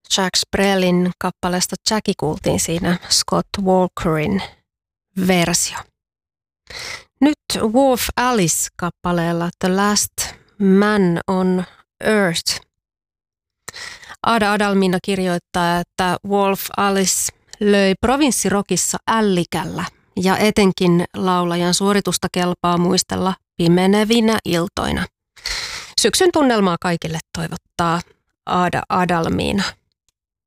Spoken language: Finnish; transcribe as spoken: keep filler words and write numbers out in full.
Jack Brelin kappaleesta Jackie kuultiin siinä Scott Walkerin versio. Nyt Wolf Alice-kappaleella The Last Man on Earth. Ada Adalmina kirjoittaa, että Wolf Alice löi provinssirokissa ällikällä ja etenkin laulajan suoritusta kelpaa muistella pimenevinä iltoina. Syksyn tunnelmaa kaikille toivottaa Ada Adalmina.